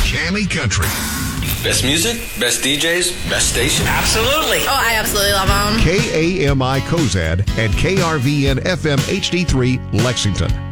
Cammy Country. Best music, best DJs, best station. Absolutely. Oh, I absolutely love them. KAMI Cozad and KRVN FM HD3 Lexington.